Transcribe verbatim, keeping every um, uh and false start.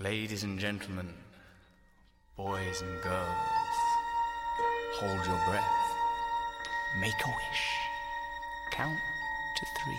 Ladies and gentlemen, boys and girls, hold your breath. Make a wish. Count to three.